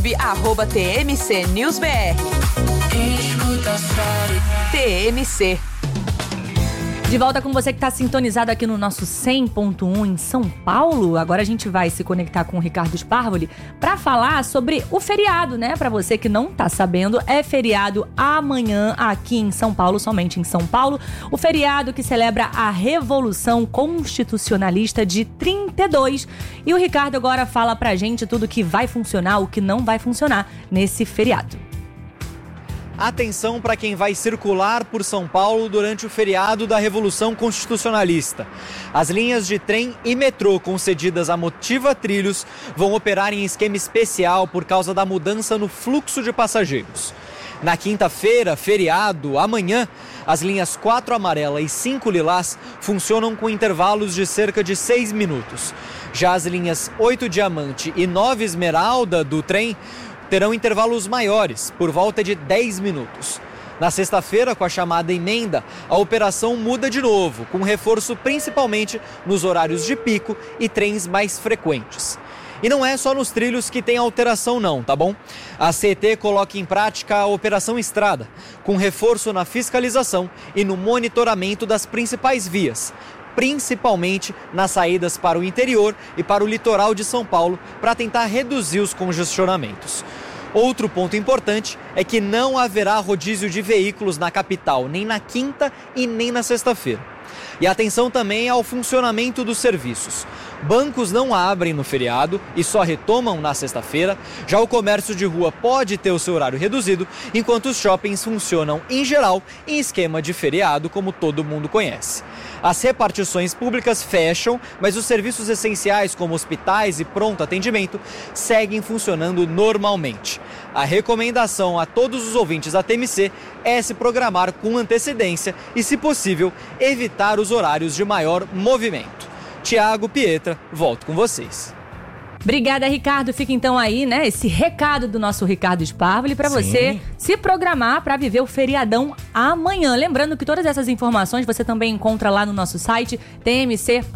@TMC News BR. TMC. De volta com você que está sintonizado aqui no nosso 100.1 em São Paulo. Agora a gente vai se conectar com o Ricardo Sparvoli para falar sobre o feriado, né? Para você que não está sabendo, é feriado amanhã aqui em São Paulo, somente em São Paulo. O feriado que celebra a Revolução Constitucionalista de 32. E o Ricardo agora fala pra gente tudo que vai funcionar, o que não vai funcionar nesse feriado. Atenção para quem vai circular por São Paulo durante o feriado da Revolução Constitucionalista. As linhas de trem e metrô concedidas à Motiva Trilhos vão operar em esquema especial por causa da mudança no fluxo de passageiros. Na quinta-feira, feriado, amanhã, as linhas 4 amarela e 5 lilás funcionam com intervalos de cerca de 6 minutos. Já as linhas 8 diamante e 9 esmeralda do trem terão intervalos maiores, por volta de 10 minutos. Na sexta-feira, com a chamada emenda, a operação muda de novo, com reforço principalmente nos horários de pico e trens mais frequentes. E não é só nos trilhos que tem alteração não, tá bom? A CET coloca em prática a Operação Estrada, com reforço na fiscalização e no monitoramento das principais vias, principalmente nas saídas para o interior e para o litoral de São Paulo, para tentar reduzir os congestionamentos. Outro ponto importante é que não haverá rodízio de veículos na capital, nem na quinta e nem na sexta-feira. E atenção também ao funcionamento dos serviços. Bancos não abrem no feriado e só retomam na sexta-feira. Já o comércio de rua pode ter o seu horário reduzido, enquanto os shoppings funcionam, em geral, em esquema de feriado, como todo mundo conhece. As repartições públicas fecham, mas os serviços essenciais, como hospitais e pronto atendimento, seguem funcionando normalmente. A recomendação a todos os ouvintes da TMC é se programar com antecedência e, se possível, evitar os horários de maior movimento. Tiago, Pietra, volto com vocês. Obrigada, Ricardo. Fica então aí, né, esse recado do nosso Ricardo Sparvoli para você se programar para viver o feriadão amanhã. Lembrando que todas essas informações você também encontra lá no nosso site tmc.com.br.